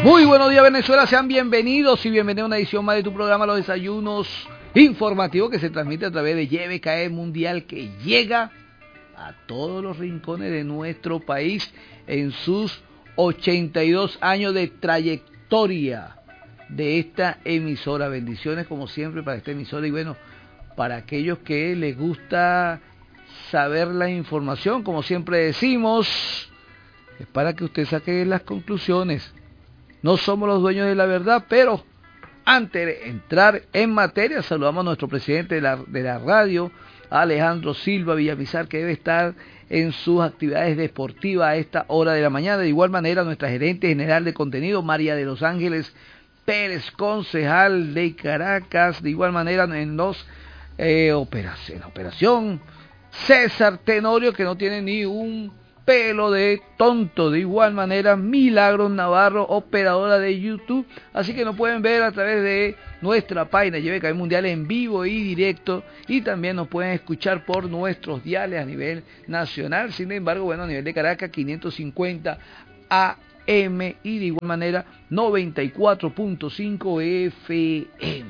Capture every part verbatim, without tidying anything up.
Muy buenos días, Venezuela, sean bienvenidos y bienvenidos a una edición más de tu programa Los Desayunos Informativos, que se transmite a través de Y B K E Mundial, que llega a todos los rincones de nuestro país en sus ochenta y dos años de trayectoria de esta emisora. Bendiciones como siempre para esta emisora y bueno, para aquellos que les gusta saber la información, como siempre decimos, es para que usted saque las conclusiones. No somos los dueños de la verdad, pero antes de entrar en materia, saludamos a nuestro presidente de la, de la radio, Alejandro Silva Villamizar, que debe estar en sus actividades deportivas a esta hora de la mañana. De igual manera, nuestra gerente general de contenido, María de los Ángeles Pérez, concejal de Caracas. De igual manera, en los eh, operación, en operación, César Tenorio, que no tiene ni un pelo de tonto. De igual manera, Milagros Navarro, operadora de YouTube, así que nos pueden ver a través de nuestra página Y B K E Mundial en vivo y directo, y también nos pueden escuchar por nuestros diales a nivel nacional. Sin embargo, bueno, a nivel de Caracas, quinientos cincuenta A M, y de igual manera noventa y cuatro punto cinco F M.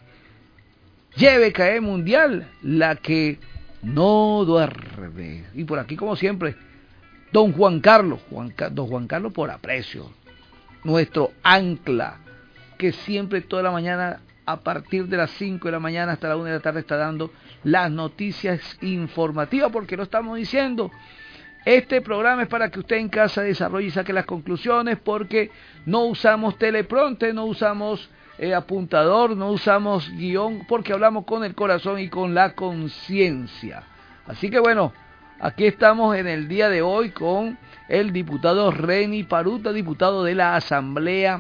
Y B K E Mundial, la que no duerme. Y por aquí, como siempre, Don Juan Carlos, Juan, Don Juan Carlos por aprecio, nuestro ancla, que siempre toda la mañana, a partir de las cinco de la mañana hasta la una de la tarde, está dando las noticias informativas, porque lo estamos diciendo. Este programa es para que usted en casa desarrolle y saque las conclusiones, porque no usamos teleprompter, no usamos eh, apuntador, no usamos guión, porque hablamos con el corazón y con la conciencia. Así que bueno, aquí estamos en el día de hoy con el diputado Reni Paruta, diputado de la Asamblea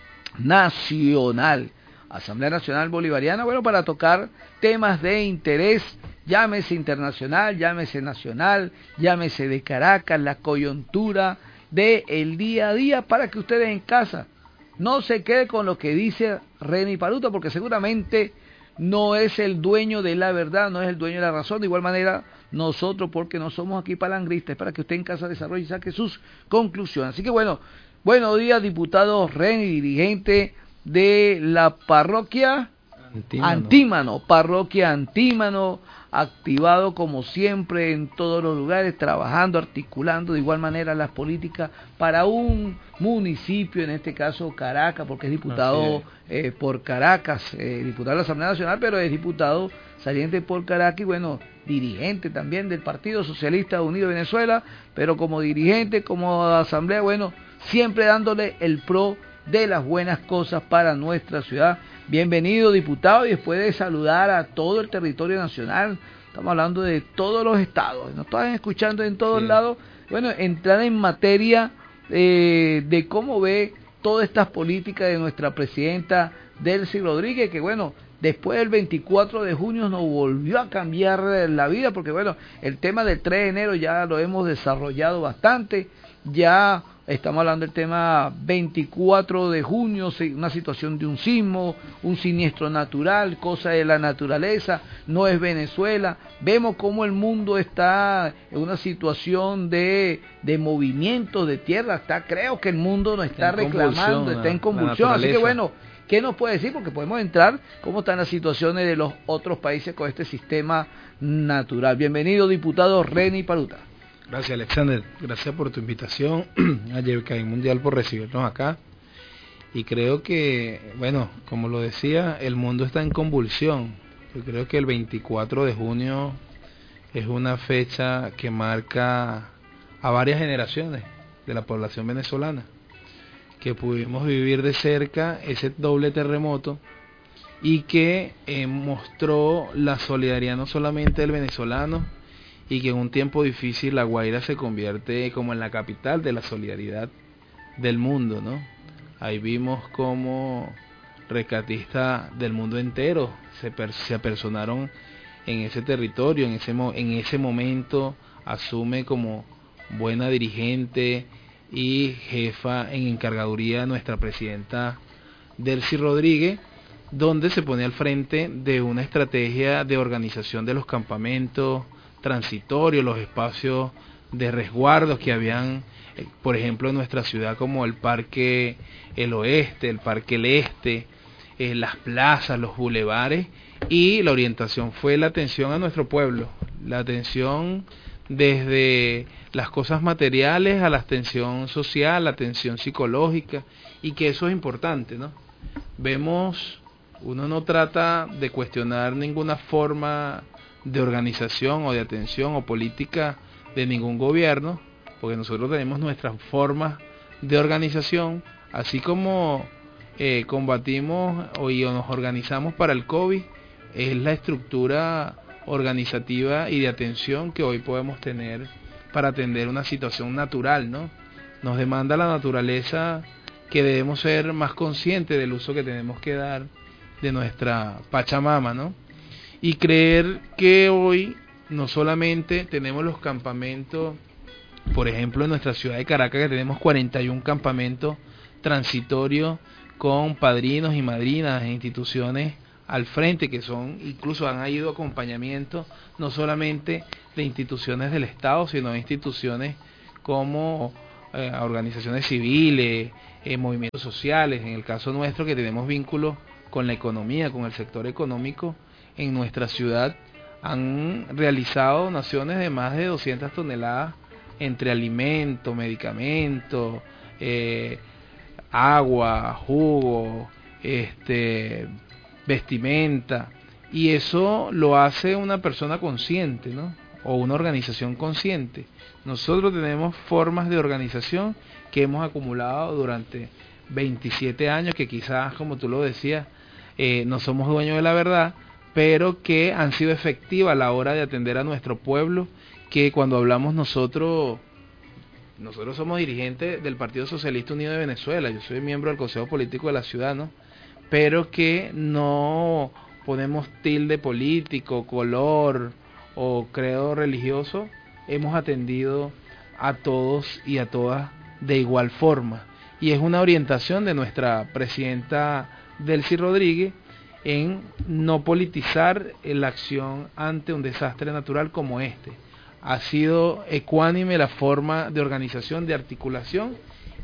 Nacional, Asamblea Nacional Bolivariana, bueno, para tocar temas de interés, llámese internacional, llámese nacional, llámese de Caracas, la coyuntura del día a día, para que ustedes en casa no se quede con lo que dice Reni Paruta, porque seguramente no es el dueño de la verdad, no es el dueño de la razón. De igual manera, nosotros, porque no somos aquí palangristas, para que usted en casa desarrolle y saque sus conclusiones. Así que bueno, buenos días, diputado Reni, dirigente de la parroquia Antímano, Antímano parroquia Antímano, activado como siempre en todos los lugares, trabajando, articulando de igual manera las políticas para un municipio, en este caso Caracas, porque es diputado es. Eh, por Caracas, eh, diputado de la Asamblea Nacional, pero es diputado saliente por Caracas y bueno, dirigente también del Partido Socialista Unido de Venezuela, pero como dirigente, como asamblea, bueno, siempre dándole el pro de las buenas cosas para nuestra ciudad. Bienvenido, diputado, y después de saludar a todo el territorio nacional, estamos hablando de todos los estados, nos están escuchando en todos sí. lados, bueno, entrar en materia eh, de cómo ve todas estas políticas de nuestra presidenta Delcy Rodríguez, que bueno, después del veinticuatro de junio nos volvió a cambiar la vida, porque bueno, el tema del tres de enero ya lo hemos desarrollado bastante, ya estamos hablando del tema veinticuatro de junio, una situación de un sismo, un siniestro natural, cosa de la naturaleza, no es Venezuela. Vemos cómo el mundo está en una situación de, de movimiento de tierra, está, creo que el mundo nos está, está reclamando, está en convulsión, así que bueno, ¿qué nos puede decir? Porque podemos entrar cómo están las situaciones de los otros países con este sistema natural. Bienvenido, diputado Reni Paruta. Gracias, Alexander. Gracias por tu invitación a Y B K E Mundial, por recibirnos acá. Y creo que, bueno, como lo decía, el mundo está en convulsión. Yo creo que el veinticuatro de junio es una fecha que marca a varias generaciones de la población venezolana, que pudimos vivir de cerca ese doble terremoto y que eh, mostró la solidaridad no solamente del venezolano, y que en un tiempo difícil La Guaira se convierte como en la capital de la solidaridad del mundo, ¿no? Ahí vimos cómo rescatistas del mundo entero se, per, se apersonaron en ese territorio, en ese, en ese momento asume como buena dirigente y jefa en encargaduría nuestra presidenta Delcy Rodríguez, donde se pone al frente de una estrategia de organización de los campamentos transitorios, los espacios de resguardos que habían, eh, por ejemplo, en nuestra ciudad, como el Parque El Oeste, el Parque El Este, eh, las plazas, los bulevares, y la orientación fue la atención a nuestro pueblo, la atención desde las cosas materiales a la atención social, la atención psicológica, y que eso es importante, ¿no? Vemos, uno no trata de cuestionar ninguna forma de organización o de atención o política de ningún gobierno, porque nosotros tenemos nuestras formas de organización, así como eh, combatimos o, y, o nos organizamos para el COVID, es la estructura organizativa y de atención que hoy podemos tener para atender una situación natural, ¿no? Nos demanda la naturaleza que debemos ser más conscientes del uso que tenemos que dar de nuestra Pachamama, ¿no? Y creer que hoy no solamente tenemos los campamentos, por ejemplo en nuestra ciudad de Caracas, que tenemos cuarenta y uno campamentos transitorios con padrinos y madrinas e instituciones al frente, que son, incluso han ido acompañamiento no solamente de instituciones del Estado, sino de instituciones como eh, organizaciones civiles, eh, movimientos sociales, en el caso nuestro que tenemos vínculos con la economía, con el sector económico en nuestra ciudad, han realizado donaciones de más de doscientas toneladas entre alimentos, medicamentos, eh, agua, jugo, este vestimenta, y eso lo hace una persona consciente, ¿no? O una organización consciente. Nosotros tenemos formas de organización que hemos acumulado durante veintisiete años, que quizás, como tú lo decías, eh, no somos dueños de la verdad, pero que han sido efectivas a la hora de atender a nuestro pueblo, que cuando hablamos nosotros, nosotros somos dirigentes del Partido Socialista Unido de Venezuela, yo soy miembro del Consejo Político de la ciudad, ¿no? Pero que no ponemos tilde político, color o credo religioso, hemos atendido a todos y a todas de igual forma. Y es una orientación de nuestra presidenta Delcy Rodríguez en no politizar la acción ante un desastre natural como este. Ha sido ecuánime la forma de organización, de articulación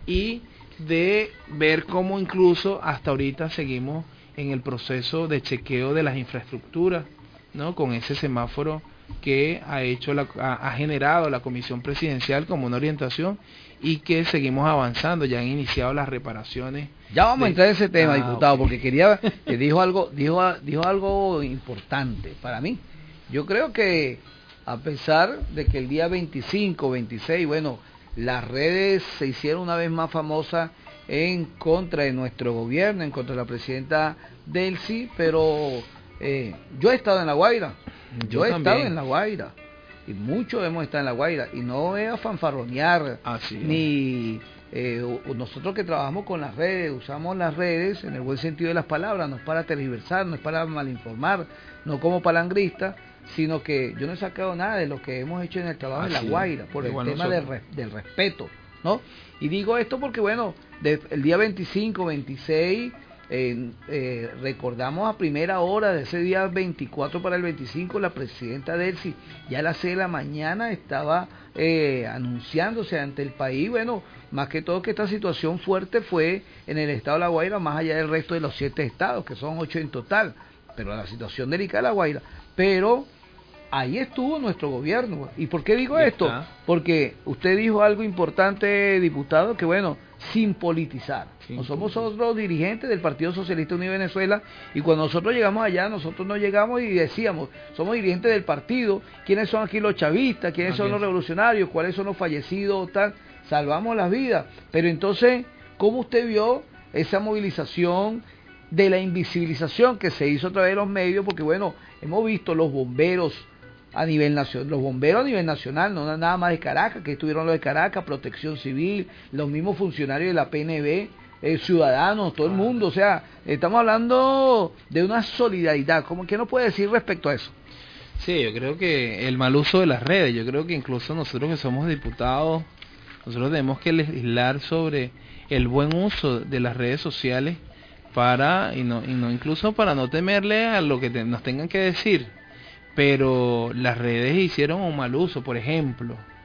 y de ver cómo incluso hasta ahorita seguimos en el proceso de chequeo de las infraestructuras, ¿no? Con ese semáforo que ha hecho la, ha, ha generado la Comisión Presidencial como una orientación, y que seguimos avanzando, ya han iniciado las reparaciones. Ya vamos de... a entrar en ese tema, ah, diputado, okay. Porque quería que dijo algo, dijo, dijo algo importante para mí. Yo creo que a pesar de que el día veinticinco, veintiséis, bueno, las redes se hicieron una vez más famosas en contra de nuestro gobierno, en contra de la presidenta Delcy, pero eh, yo he estado en La Guaira, yo, yo he también. estado en La Guaira, y muchos hemos estado en La Guaira, y no es a fanfarronear, Así ni eh, nosotros que trabajamos con las redes, usamos las redes en el buen sentido de las palabras, no es para tergiversar, no es para malinformar, no como palangristas, sino que yo no he sacado nada de lo que hemos hecho en el trabajo Así en La Guaira, por el tema del, del respeto, ¿no? Y digo esto porque, bueno, de, el día veinticinco, veintiséis, eh, eh, recordamos a primera hora de ese día veinticuatro para el veinticinco, la presidenta Delcy ya a las seis de la mañana estaba eh, anunciándose ante el país, bueno, más que todo que esta situación fuerte fue en el estado de La Guaira, más allá del resto de los siete estados, que son ocho en total, pero la situación delicada de La Guaira, pero ahí estuvo nuestro gobierno. ¿Y por qué digo esto? Porque usted dijo algo importante, diputado, que bueno, sin politizar. Sí, no somos nosotros dirigentes del Partido Socialista Unido de Venezuela, y cuando nosotros llegamos allá, nosotros no llegamos y decíamos, somos dirigentes del partido, quiénes son aquí los chavistas, quiénes son los revolucionarios, cuáles son los fallecidos, tal, salvamos las vidas. Pero entonces, ¿cómo usted vio esa movilización de la invisibilización que se hizo a través de los medios? Porque bueno, hemos visto los bomberos a nivel nacional, los bomberos a nivel nacional, no nada más de Caracas, que estuvieron los de Caracas, Protección Civil, los mismos funcionarios de la P N B, eh, ciudadanos, todo el mundo, o sea, estamos hablando de una solidaridad. ¿Cómo, qué nos puede decir respecto a eso? Sí, yo creo que el mal uso de las redes, yo creo que incluso nosotros que somos diputados, nosotros tenemos que legislar sobre el buen uso de las redes sociales para, y no, y no incluso para no temerle a lo que te, nos tengan que decir. Pero las redes hicieron un mal uso. Por ejemplo,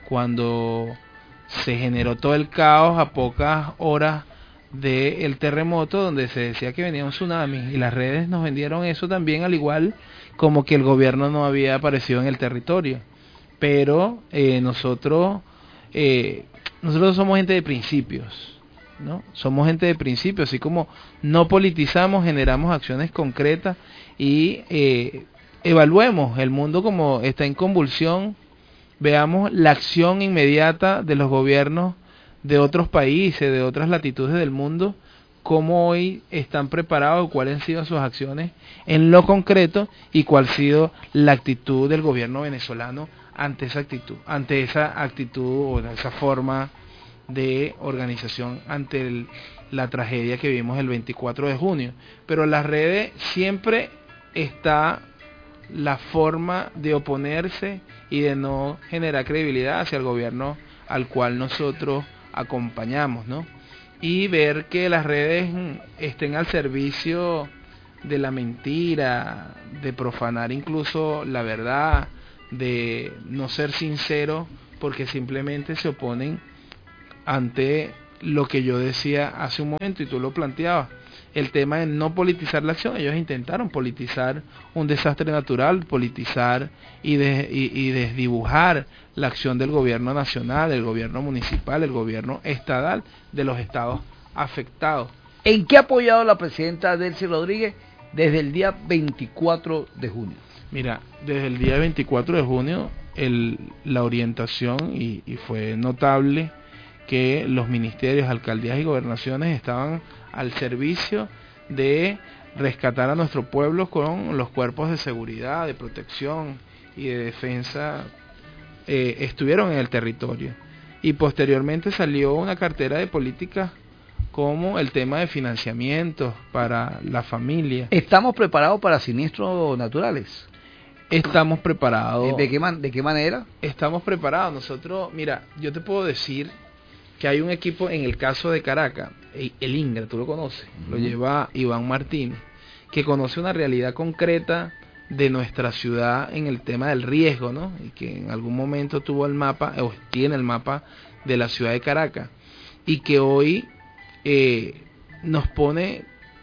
cuando se generó todo el caos a pocas horas del terremoto, donde se decía que venía un tsunami, y las redes nos vendieron eso también, al igual como que el gobierno no había aparecido en el territorio. Pero eh, nosotros eh, nosotros somos gente de principios, ¿no? Somos gente de principios, así como no politizamos, generamos acciones concretas y eh, evaluemos el mundo como está en convulsión, veamos la acción inmediata de los gobiernos de otros países, de otras latitudes del mundo, cómo hoy están preparados, cuáles han sido sus acciones en lo concreto y cuál ha sido la actitud del gobierno venezolano ante esa actitud, ante esa actitud o esa forma de organización ante el, la tragedia que vimos el veinticuatro de junio. Pero en las redes siempre está la forma de oponerse y de no generar credibilidad hacia el gobierno al cual nosotros acompañamos, ¿no? Y ver que las redes estén al servicio de la mentira, de profanar incluso la verdad, de no ser sincero, porque simplemente se oponen ante lo que yo decía hace un momento y tú lo planteabas, el tema de no politizar la acción. Ellos intentaron politizar un desastre natural, politizar y, de, y, y desdibujar la acción del gobierno nacional, del gobierno municipal, el gobierno estatal, de los estados afectados. ¿En qué ha apoyado la presidenta Delcy Rodríguez desde el día veinticuatro de junio? Mira, desde el día veinticuatro de junio el, la orientación, y, y fue notable que los ministerios, alcaldías y gobernaciones estaban al servicio de rescatar a nuestro pueblo con los cuerpos de seguridad, de protección y de defensa, eh, estuvieron en el territorio. Y posteriormente salió una cartera de políticas como el tema de financiamientos para la familia. ¿Estamos preparados para siniestros naturales? Estamos preparados. ¿De qué, man, de qué manera? Estamos preparados. Nosotros, mira, yo te puedo decir que hay un equipo en el caso de Caracas, el INGRA, tú lo conoces, uh-huh. Lo lleva Iván Martínez, que conoce una realidad concreta de nuestra ciudad en el tema del riesgo, ¿no? Y que en algún momento tuvo el mapa, o tiene el mapa de la ciudad de Caracas, y que hoy eh, nos pone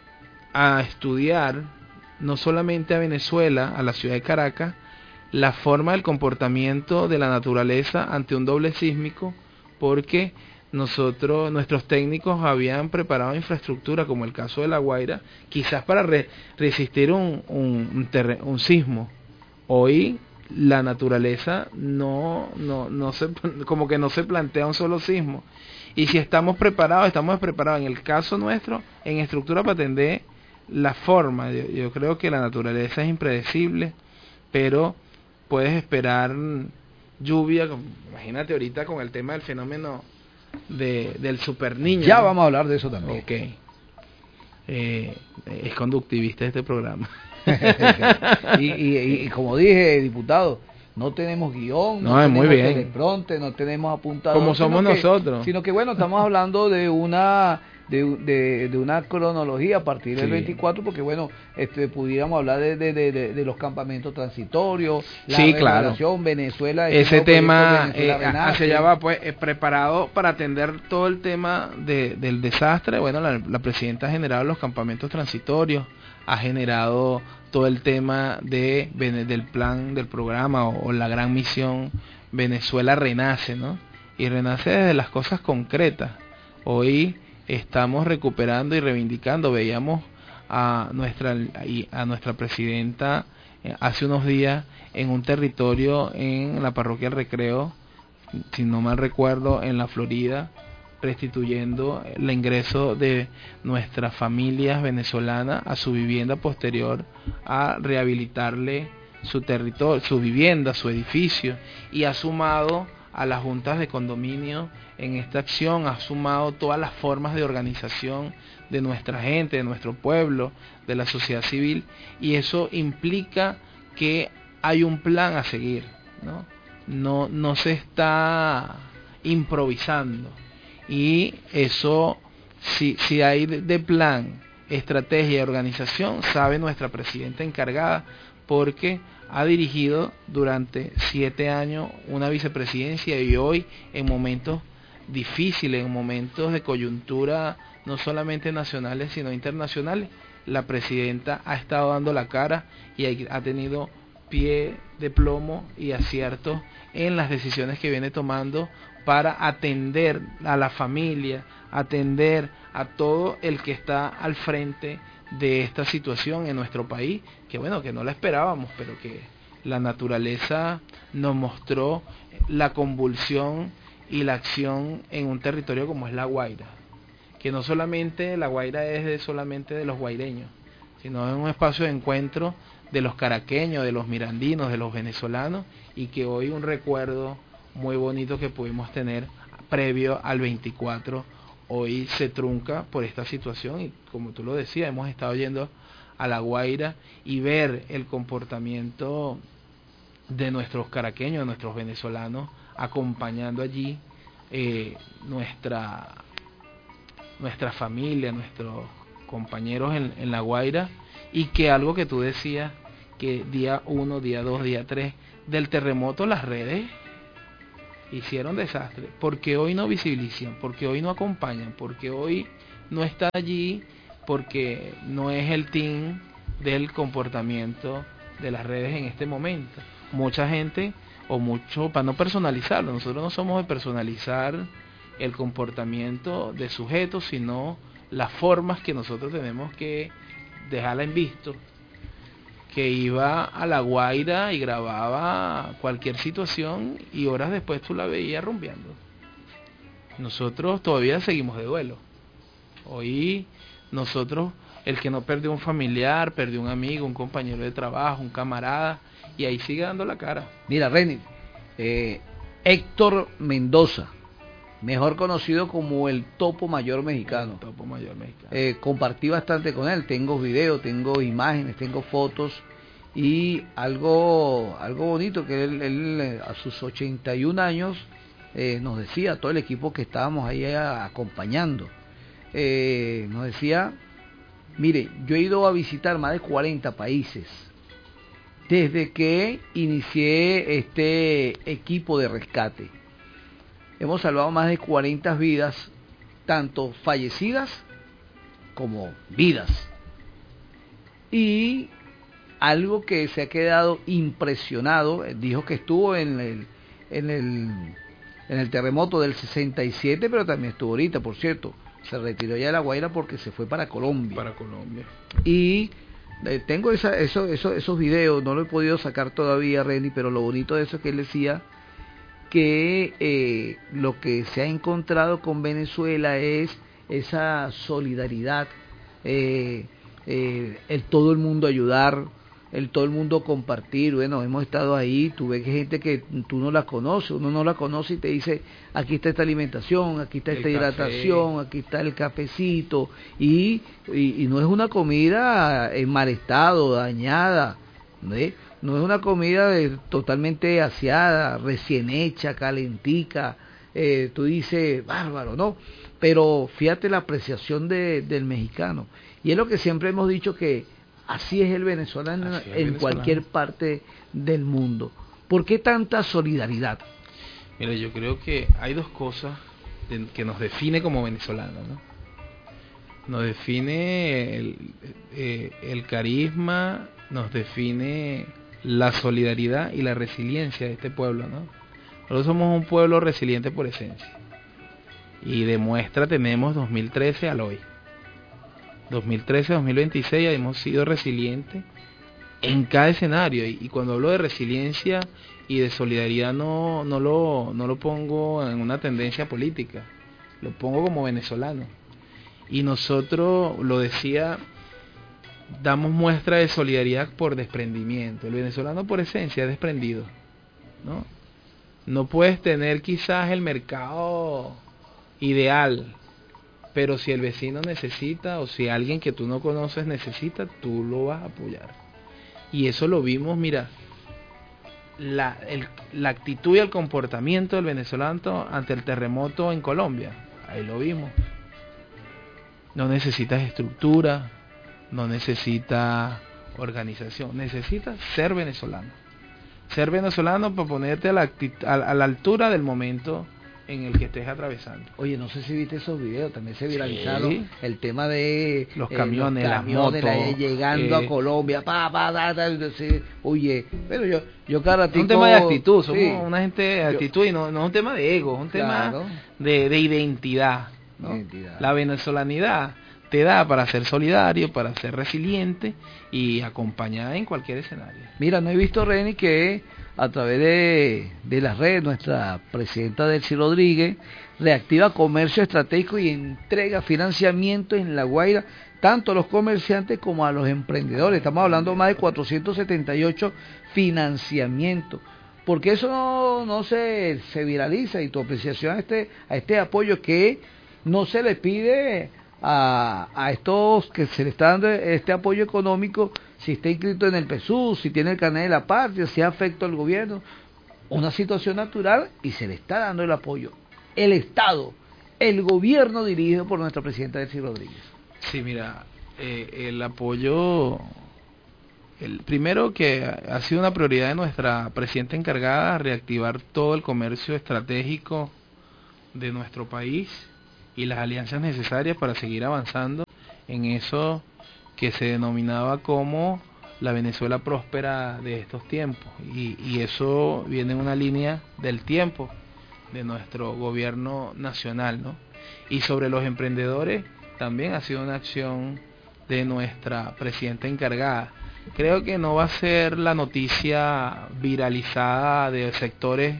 a estudiar, no solamente a Venezuela, a la ciudad de Caracas, la forma del comportamiento de la naturaleza ante un doble sísmico, porque nosotros, nuestros técnicos habían preparado infraestructura, como el caso de La Guaira, quizás para re, resistir un, un, un, terre, un sismo. Hoy la naturaleza no, no, no se, como que no se plantea un solo sismo. Y si estamos preparados, estamos preparados en el caso nuestro, en estructura para atender la forma. Yo, yo creo que la naturaleza es impredecible, pero puedes esperar lluvia. Imagínate ahorita con el tema del fenómeno de del super niño. Ya, ¿no? Vamos a hablar de eso también. Ok. Eh, es conductivista este programa. y, y, y como dije, diputado, no tenemos guión, no, no es tenemos muy bien. teleprompter, no tenemos apuntado. Como somos sino nosotros. Que, sino que bueno, estamos hablando de una de, de, de una cronología a partir del sí. veinticuatro, porque bueno, este pudiéramos hablar de, de, de, de, de los campamentos transitorios, la sí, claro. Venezuela, ese tema eh, hacia allá va, pues eh, preparado para atender todo el tema de, del desastre. Bueno, la, la presidenta ha generado los campamentos transitorios, ha generado todo el tema de del plan, del programa o, o la gran misión Venezuela Renace, ¿no? Y renace desde las cosas concretas. Hoy estamos recuperando y reivindicando. Veíamos a nuestra a nuestra presidenta hace unos días en un territorio en la parroquia El Recreo, si no mal recuerdo, en la Florida, restituyendo el ingreso de nuestras familias venezolanas a su vivienda posterior a rehabilitarle su territorio, su vivienda, su edificio, y ha sumado a las juntas de condominio en esta acción, ha sumado todas las formas de organización de nuestra gente, de nuestro pueblo, de la sociedad civil, y eso implica que hay un plan a seguir, ¿no? No, no se está improvisando, y eso, si, si hay de plan, estrategia y organización, sabe nuestra presidenta encargada, porque ha dirigido durante siete años una vicepresidencia y hoy en momentos difíciles, en momentos de coyuntura no solamente nacionales sino internacionales, la presidenta ha estado dando la cara y ha tenido pie de plomo y aciertos en las decisiones que viene tomando para atender a la familia, atender a todo el que está al frente de esta situación en nuestro país, que bueno, que no la esperábamos, pero que la naturaleza nos mostró la convulsión y la acción en un territorio como es La Guaira, que no solamente La Guaira es de solamente de los guaireños, sino es un espacio de encuentro de los caraqueños, de los mirandinos, de los venezolanos, y que hoy un recuerdo muy bonito que pudimos tener previo al veinticuatro, hoy se trunca por esta situación, y como tú lo decías, hemos estado yendo a La Guaira y ver el comportamiento de nuestros caraqueños, de nuestros venezolanos, acompañando allí eh, nuestra nuestra familia, nuestros compañeros en, en La Guaira, y que algo que tú decías, que día uno, día dos, día tres del terremoto, las redes hicieron desastre, porque hoy no visibilizan, porque hoy no acompañan, porque hoy no están allí, porque no es el team del comportamiento de las redes en este momento. Mucha gente, o mucho, para no personalizarlo, nosotros no somos de personalizar el comportamiento de sujetos, sino las formas que nosotros tenemos que dejarla en visto, que iba a La Guaira y grababa cualquier situación y horas después tú la veías rumbeando. Nosotros todavía seguimos de duelo. Hoy nosotros, el que no perdió un familiar, perdió un amigo, un compañero de trabajo, un camarada, y ahí sigue dando la cara. Mira, Reni, eh, Héctor Mendoza, mejor conocido como el Topo Mayor Mexicano. El Topo Mayor Mexicano. Eh, compartí bastante con él, tengo videos, tengo imágenes, tengo fotos, y algo algo bonito que él, él a sus ochenta y un años eh, nos decía, a todo el equipo que estábamos ahí acompañando, eh, nos decía, mire, yo he ido a visitar más de cuarenta países desde que inicié este equipo de rescate. Hemos salvado más de cuarenta vidas, tanto fallecidas como vidas. Y algo que se ha quedado impresionado, dijo que estuvo en el, en el, en el terremoto del sesenta y siete, pero también estuvo ahorita, por cierto. Se retiró ya de La Guaira porque se fue para Colombia. Para Colombia. Y eh, tengo esa, eso, eso, esos videos, no lo he podido sacar todavía, Reni, pero lo bonito de eso es que él decía que eh, lo que se ha encontrado con Venezuela es esa solidaridad, eh, eh, el todo el mundo ayudar, el todo el mundo compartir. Bueno, hemos estado ahí, tú ves que gente que tú no la conoces, uno no la conoce y te dice, aquí está esta alimentación, aquí está esta hidratación, aquí está el cafecito, y, y, y no es una comida en mal estado, dañada, ¿ves? No es una comida de, totalmente aseada, recién hecha, calentica, eh, tú dices, bárbaro, ¿no? Pero fíjate la apreciación de, del mexicano. Y es lo que siempre hemos dicho, que así es el venezolano es el en venezolano. Cualquier parte del mundo. ¿Por qué tanta solidaridad? Mira, yo creo que hay dos cosas de, que nos define como venezolanos, ¿no? Nos define el, eh, el carisma, nos define la solidaridad y la resiliencia de este pueblo, ¿no? Nosotros somos un pueblo resiliente por esencia, y de muestra tenemos dos mil trece al hoy. dos mil trece a dos mil veintiséis hemos sido resilientes en cada escenario, y, y cuando hablo de resiliencia y de solidaridad no, no, lo, no lo pongo en una tendencia política, lo pongo como venezolano. Y nosotros, lo decía, damos muestra de solidaridad por desprendimiento. El venezolano por esencia es desprendido, ¿no? No puedes tener quizás el mercado ideal, pero si el vecino necesita, o si alguien que tú no conoces necesita, tú lo vas a apoyar. Y eso lo vimos, mira, la, el, la actitud y el comportamiento del venezolano ante el terremoto en Colombia. Ahí lo vimos. No necesitas estructura, no necesitas organización, necesitas ser venezolano. Ser venezolano para ponerte a la, a, a la altura del momento en el que estés atravesando. Oye, no sé si viste esos videos, también se viralizaron, sí. el tema de los camiones, eh, los camiones las motos, la, llegando eh, a Colombia, pa, pa, da, da, da, sí, oye, pero yo, yo cada ratito... Es un tema de actitud, somos sí, una gente de yo, actitud y no, no es un tema de ego, es un claro, tema de, de identidad, ¿no? Identidad. La venezolanidad te da para ser solidario, para ser resiliente y acompañada en cualquier escenario. Mira, no he visto, Reni, que a través de, de las redes nuestra presidenta Delcy Rodríguez reactiva comercio estratégico y entrega financiamiento en La Guaira, tanto a los comerciantes como a los emprendedores. Estamos hablando de más de cuatrocientos setenta y ocho financiamientos. Porque eso no, no se, se viraliza, y tu apreciación a este, a este apoyo que no se le pide a, a estos que se le está dando este apoyo económico, si está inscrito en el P S U, si tiene el carnet de la patria, si afecta al gobierno, una situación natural, y se le está dando el apoyo. El Estado, el gobierno dirigido por nuestra presidenta Delcy Rodríguez. Sí, mira, eh, el apoyo, el primero que ha sido una prioridad de nuestra presidenta encargada, reactivar todo el comercio estratégico de nuestro país y las alianzas necesarias para seguir avanzando en eso que se denominaba como la Venezuela próspera de estos tiempos, y, y eso viene en una línea del tiempo de nuestro gobierno nacional, ¿no? Y sobre los emprendedores también ha sido una acción de nuestra presidenta encargada. Creo que no va a ser la noticia viralizada de sectores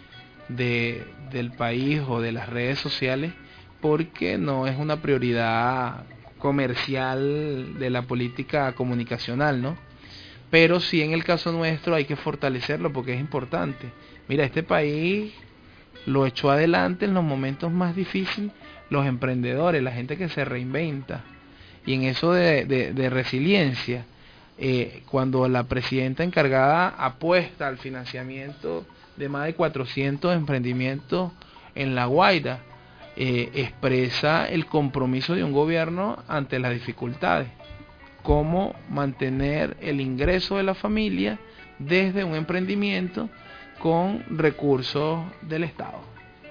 de, del país o de las redes sociales, porque no es una prioridad comercial de la política comunicacional, ¿no? Pero sí, en el caso nuestro hay que fortalecerlo porque es importante. Mira, este país lo echó adelante en los momentos más difíciles los emprendedores, la gente que se reinventa, y en eso de, de, de resiliencia, eh, cuando la presidenta encargada apuesta al financiamiento de más de cuatrocientos emprendimientos en La Guaira, Eh, expresa el compromiso de un gobierno ante las dificultades, cómo mantener el ingreso de la familia desde un emprendimiento con recursos del Estado.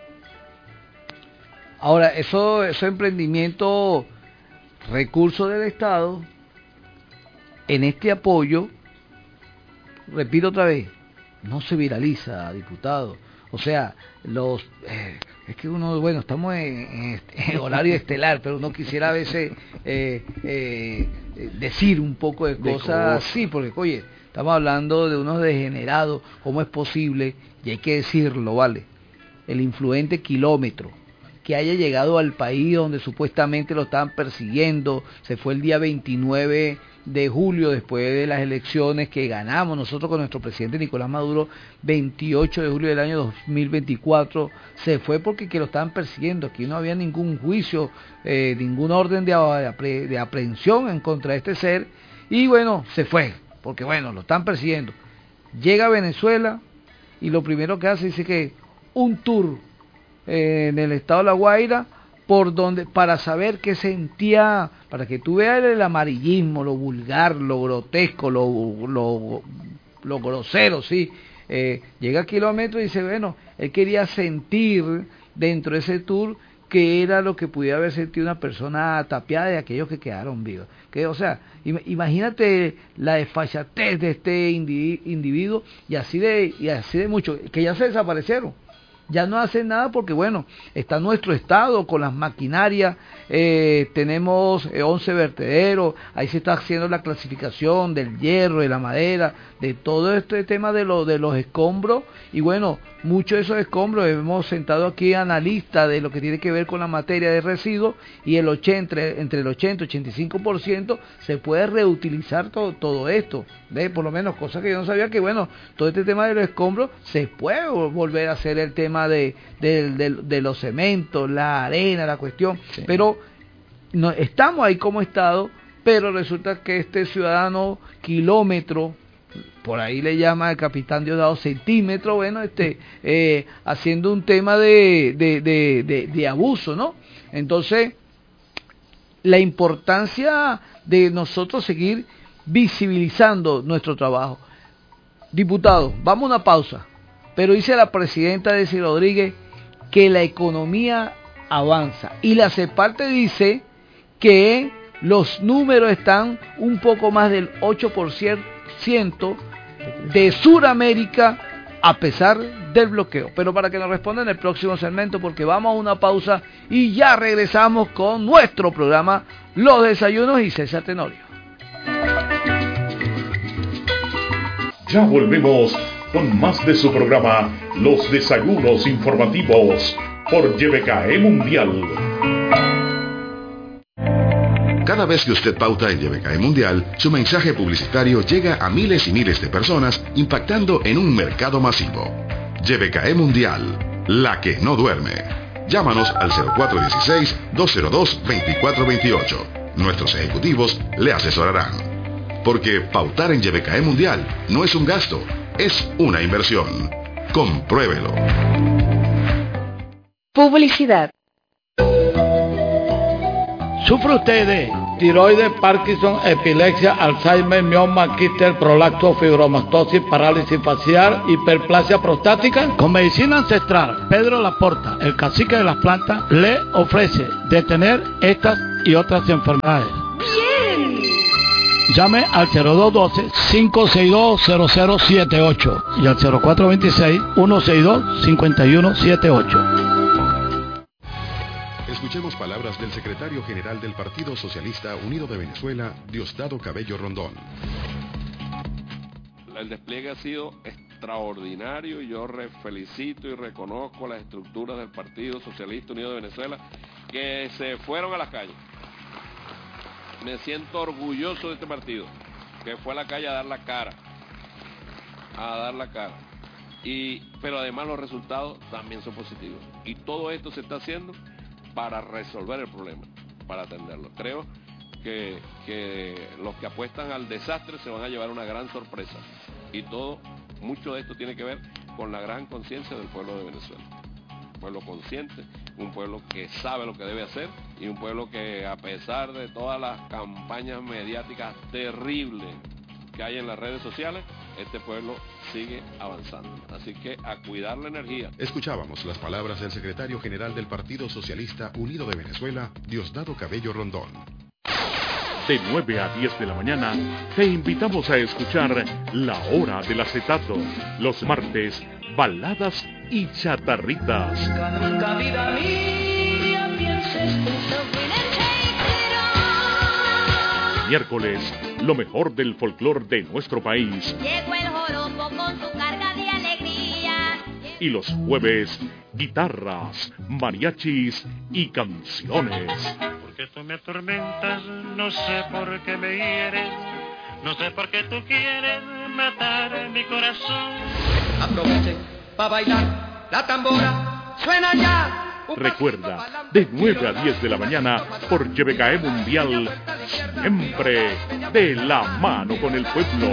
Ahora, eso, esos emprendimientos, recursos del Estado, en este apoyo, repito otra vez, no se viraliza, diputado. O sea, los eh, es que uno, bueno, estamos en, en, en horario estelar, pero uno quisiera a veces eh, eh, decir un poco de cosas, de sí, porque, oye, estamos hablando de unos degenerados, ¿cómo es posible? Y hay que decirlo, ¿vale? El influente Kilómetro, que haya llegado al país donde supuestamente lo estaban persiguiendo, se fue el día veintinueve de julio, después de las elecciones que ganamos nosotros con nuestro presidente Nicolás Maduro, veintiocho de julio del año dos mil veinticuatro, se fue porque que lo estaban persiguiendo. Aquí no había ningún juicio, eh, ningún orden de, de, de aprehensión en contra de este ser, y bueno, se fue, porque bueno, lo están persiguiendo. Llega a Venezuela, y lo primero que hace dice que un tour eh, en el estado de La Guaira, por donde, para saber qué sentía, para que tú veas el amarillismo, lo vulgar, lo grotesco, lo, lo, lo grosero, sí. Eh, llega a Kilómetro y dice, bueno, él quería sentir dentro de ese tour que era lo que pudiera haber sentido una persona tapiada de aquellos que quedaron vivos. Que, o sea, im imagínate la desfachatez de este individuo, y así de, y así de muchos, que ya se desaparecieron. Ya no hacen nada porque, bueno, está nuestro Estado con las maquinarias, eh, tenemos eh, once vertederos, ahí se está haciendo la clasificación del hierro, de la madera, de todo este tema de, lo, de los escombros, y bueno, muchos de esos escombros hemos sentado aquí analistas de lo que tiene que ver con la materia de residuos, y el ochenta, entre el ochenta y ochenta y cinco por ciento se puede reutilizar todo, todo esto, ¿ve? Por lo menos, cosa que yo no sabía, que bueno, todo este tema de los escombros se puede volver a hacer el tema de, de, de, de los cementos, la arena, la cuestión, sí. Pero no, estamos ahí como Estado, pero resulta que este ciudadano Kilómetro, por ahí le llama el capitán Diosdado Centímetro, bueno, este, eh, haciendo un tema de, de, de, de, de abuso, ¿no? Entonces, la importancia de nosotros seguir visibilizando nuestro trabajo. Diputado, vamos a una pausa, pero dice la presidenta Desi Rodríguez que la economía avanza y la CEPAL te dice que los números están un poco más del ocho por ciento de Sudamérica a pesar del bloqueo. Pero para que nos respondan en el próximo segmento, porque vamos a una pausa y ya regresamos con nuestro programa Los Desayunos y César Tenorio. Ya volvemos con más de su programa Los Desayunos Informativos por Y B K E Mundial. Cada vez que usted pauta en Y B K E Mundial, su mensaje publicitario llega a miles y miles de personas, impactando en un mercado masivo. Y B K E Mundial, la que no duerme. Llámanos al cero cuatro uno seis, dos cero dos, dos cuatro dos ocho. Nuestros ejecutivos le asesorarán. Porque pautar en Y B K E Mundial no es un gasto, es una inversión. Compruébelo. Publicidad. ¿Sufre usted de tiroides, Parkinson, epilepsia, Alzheimer, mioma, quiste, prolapso, fibromastosis, parálisis facial, hiperplasia prostática? Con medicina ancestral, Pedro Laporta, el cacique de las plantas, le ofrece detener estas y otras enfermedades. ¡Bien! Llame al cero dos uno dos, cinco seis dos, cero cero siete ocho y al cero cuatro dos seis, uno seis dos, cinco uno siete ocho. Escuchemos palabras del secretario general del Partido Socialista Unido de Venezuela, Diosdado Cabello Rondón. El despliegue ha sido extraordinario y yo re felicito y reconozco las estructuras del Partido Socialista Unido de Venezuela que se fueron a las calles. Me siento orgulloso de este partido, que fue a la calle a dar la cara, a dar la cara. Y, pero además los resultados también son positivos. Y todo esto se está haciendo para resolver el problema, para atenderlo. Creo que, que los que apuestan al desastre se van a llevar una gran sorpresa. Y todo, mucho de esto tiene que ver con la gran conciencia del pueblo de Venezuela. Un pueblo consciente, un pueblo que sabe lo que debe hacer y un pueblo que, a pesar de todas las campañas mediáticas terribles que hay en las redes sociales, este pueblo sigue avanzando. Así que a cuidar la energía. Escuchábamos las palabras del secretario general del Partido Socialista Unido de Venezuela, Diosdado Cabello Rondón. De nueve a diez de la mañana, te invitamos a escuchar La Hora del Acetato. Los martes, baladas y chatarritas. Nunca vida mía pienses Miércoles, lo mejor del folclor de nuestro país. Llegó el joropo con su carga de alegría. Y los jueves, guitarras, mariachis y canciones. Porque tú me atormentas, no sé por qué me hieres, no sé por qué tú quieres matar mi corazón. Aprovechen para bailar la tambora, suena ya. Recuerda, de nueve a diez de la mañana por Y B K E Mundial, siempre de la mano con el pueblo.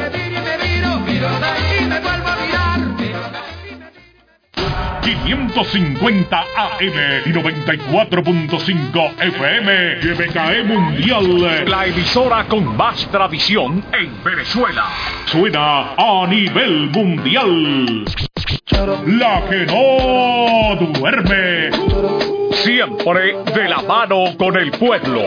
quinientos cincuenta A M y noventa y cuatro punto cinco F M, Y B K E Mundial, la emisora con más tradición en Venezuela. Suena a nivel mundial. La que no duerme, siempre de la mano con el pueblo.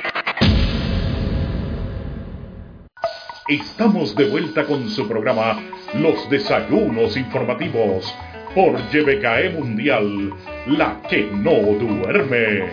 Estamos de vuelta con su programa Los Desayunos Informativos por Y B K E Mundial, la que no duerme.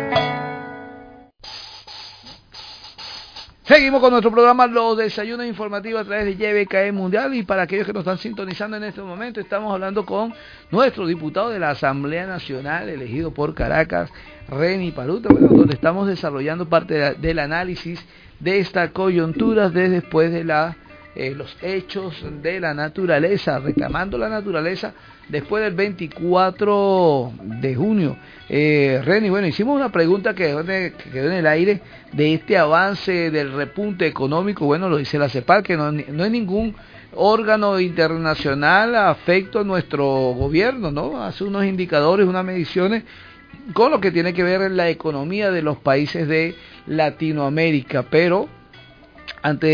Seguimos con nuestro programa Los Desayunos Informativos a través de Y B K E Mundial, y para aquellos que nos están sintonizando en este momento, estamos hablando con nuestro diputado de la Asamblea Nacional elegido por Caracas, Reni Paruta, bueno, donde estamos desarrollando parte de la, del análisis de esta coyuntura desde después de la, eh, los hechos de la naturaleza, reclamando la naturaleza después del veinticuatro de junio. Eh, Reni, bueno, hicimos una pregunta que quedó, en, que quedó en el aire de este avance del repunte económico. Bueno, lo dice la CEPAL, que no, no hay ningún órgano internacional afecto a nuestro gobierno, ¿no? Hace unos indicadores, unas mediciones con lo que tiene que ver en la economía de los países de Latinoamérica, pero ante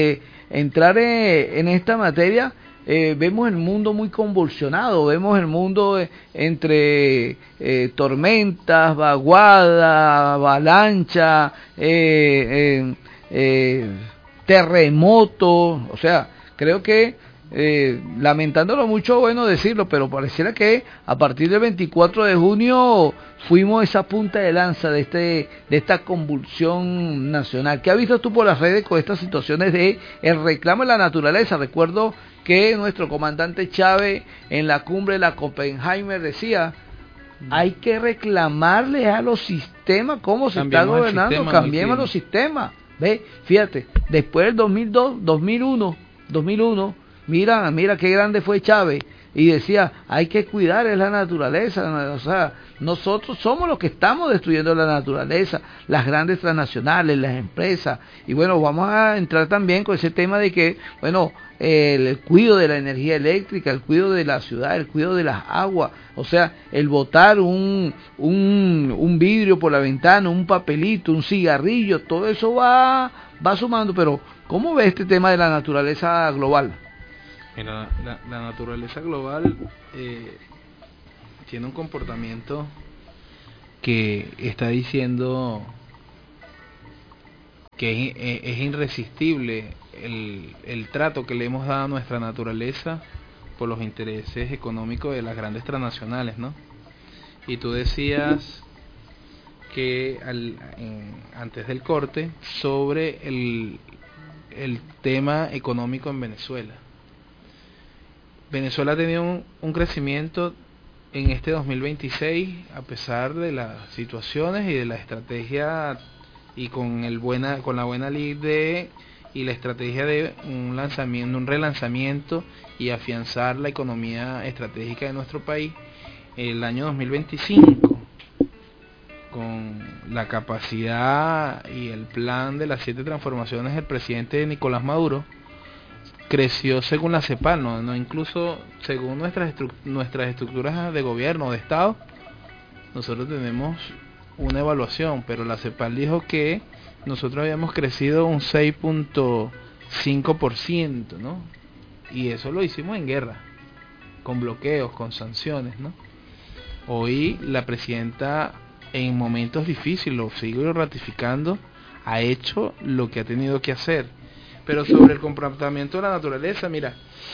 entrar en, en esta materia, eh, vemos el mundo muy convulsionado, vemos el mundo eh, entre eh, tormentas, vaguada, avalancha, eh, eh, eh, terremotos, o sea, creo que Eh, lamentándolo mucho, bueno decirlo, pero pareciera que a partir del veinticuatro de junio fuimos esa punta de lanza de este de esta convulsión nacional. ¿Qué has visto tú por las redes con estas situaciones de el reclamo de la naturaleza? Recuerdo que nuestro comandante Chávez en la cumbre de la Copenhague decía: hay que reclamarle a los sistemas cómo se está gobernando, cambiemos los sistemas. Ve, fíjate, después del dos mil dos, dos mil uno, dos mil uno, mira, mira qué grande fue Chávez, y decía, hay que cuidar es la naturaleza, o sea, nosotros somos los que estamos destruyendo la naturaleza, las grandes transnacionales, las empresas, y bueno, vamos a entrar también con ese tema de que, bueno, el, el cuidado de la energía eléctrica, el cuidado de la ciudad, el cuidado de las aguas, o sea, el botar un, un, un vidrio por la ventana, un papelito, un cigarrillo, todo eso va, va sumando, pero ¿cómo ve este tema de la naturaleza global? Mira, la, la naturaleza global eh, tiene un comportamiento que está diciendo que es, es irresistible el, el trato que le hemos dado a nuestra naturaleza por los intereses económicos de las grandes transnacionales, ¿no? Y tú decías que al, en, antes del corte sobre el, el tema económico en Venezuela. Venezuela ha tenido un, un crecimiento en este dos mil veintiséis a pesar de las situaciones y de la estrategia y con el buena con la buena lid de y la estrategia de un lanzamiento, un relanzamiento y afianzar la economía estratégica de nuestro país el año dos mil veinticinco con la capacidad y el plan de las siete transformaciones del presidente Nicolás Maduro. Creció según la CEPAL, no, no incluso según nuestras estru nuestras estructuras de gobierno, de Estado, nosotros tenemos una evaluación, pero la CEPAL dijo que nosotros habíamos crecido un seis punto cinco por ciento, ¿no? Y eso lo hicimos en guerra, con bloqueos, con sanciones, ¿no? Hoy la presidenta, en momentos difíciles, lo sigo ratificando, ha hecho lo que ha tenido que hacer. Pero sobre el comportamiento de la naturaleza, mira,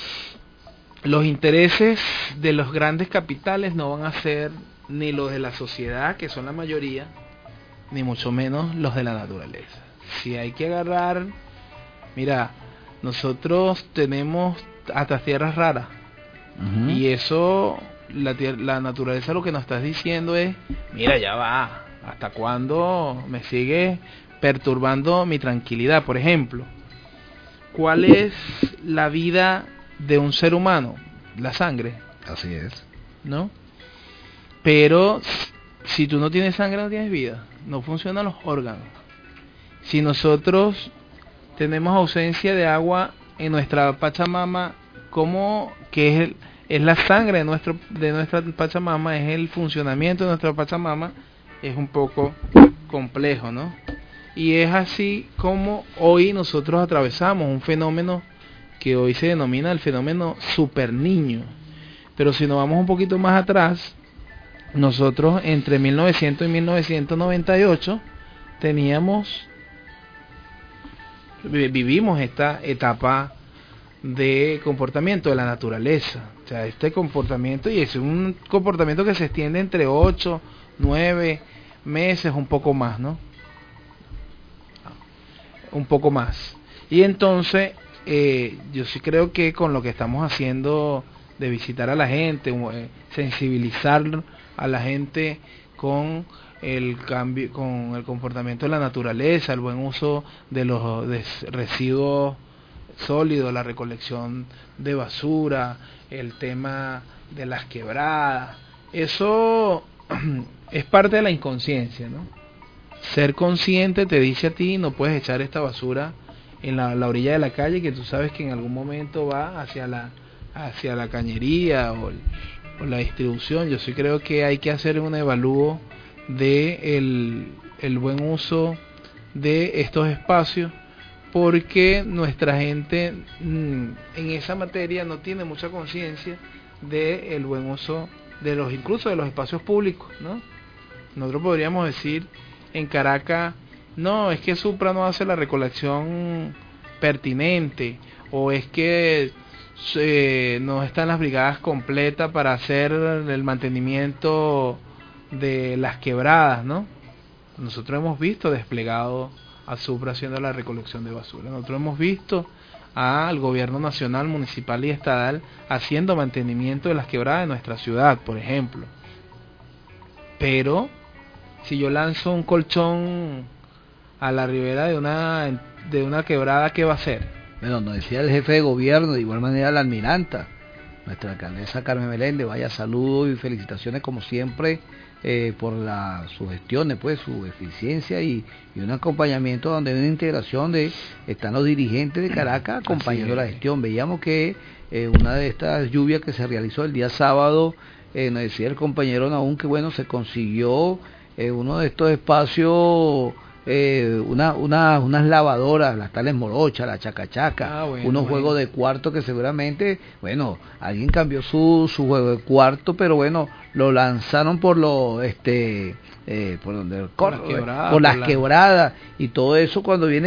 los intereses de los grandes capitales no van a ser ni los de la sociedad, que son la mayoría, ni mucho menos los de la naturaleza. Si hay que agarrar, mira, nosotros tenemos hasta tierras raras, uh-huh. Y eso, la, la naturaleza lo que nos está diciendo es, mira, ya va, ¿hasta cuándo me sigue perturbando mi tranquilidad? Por ejemplo, ¿cuál es la vida de un ser humano? La sangre. Así es. ¿No? Pero si tú no tienes sangre, no tienes vida. No funcionan los órganos. Si nosotros tenemos ausencia de agua en nuestra Pachamama, ¿cómo que es, el, es la sangre de, nuestro, de nuestra Pachamama? Es el funcionamiento de nuestra Pachamama. Es un poco complejo, ¿no? Y es así como hoy nosotros atravesamos un fenómeno que hoy se denomina el fenómeno super niño. Pero si nos vamos un poquito más atrás, nosotros entre mil novecientos y mil novecientos noventa y ocho teníamos, vivimos esta etapa de comportamiento de la naturaleza. O sea, este comportamiento, y es un comportamiento que se extiende entre ocho, nueve meses, un poco más, ¿no? un poco más. Y entonces eh, yo sí creo que con lo que estamos haciendo de visitar a la gente, eh, sensibilizar a la gente con el cambio, con el comportamiento de la naturaleza, el buen uso de los de residuos sólidos, la recolección de basura, el tema de las quebradas, eso es parte de la inconsciencia, ¿no? Ser consciente te dice a ti, no puedes echar esta basura en la, la orilla de la calle, que tú sabes que en algún momento va hacia la hacia la cañería o, el, o la distribución. Yo sí creo que hay que hacer un evalúo de el, el buen uso de estos espacios, porque nuestra gente mmm, en esa materia no tiene mucha conciencia del buen uso de los, incluso de los espacios públicos, ¿no? Nosotros podríamos decir en Caracas, no, es que Supra no hace la recolección pertinente, o es que eh, no están las brigadas completas para hacer el mantenimiento de las quebradas, ¿no? Nosotros hemos visto desplegado a Supra haciendo la recolección de basura. Nosotros hemos visto al gobierno nacional, municipal y estatal haciendo mantenimiento de las quebradas de nuestra ciudad, por ejemplo. Pero si yo lanzo un colchón a la ribera de una de una quebrada, ¿qué va a hacer? Bueno, nos decía el jefe de gobierno, de igual manera la almiranta, nuestra alcaldesa Carmen Meléndez, vaya saludos y felicitaciones como siempre eh, por la, sus gestiones, pues su eficiencia y, y un acompañamiento donde hay una integración de, están los dirigentes de Caracas acompañando la gestión. Veíamos que eh, una de estas lluvias que se realizó el día sábado, eh, nos decía el compañero Naún que bueno, se consiguió eh, uno de estos espacios, eh, una, una, unas lavadoras, las tales morochas, la chacachaca, ah, bueno, unos bueno. juegos de cuarto que seguramente, bueno, alguien cambió su, su juego de cuarto, pero bueno, lo lanzaron por lo, este, eh, por donde, por, por las quebradas, por las quebradas, y todo eso cuando viene